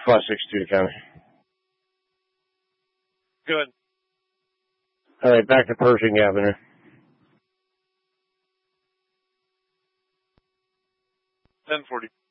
562 County. Good. All right, back to Pershing Avenue. $10.40.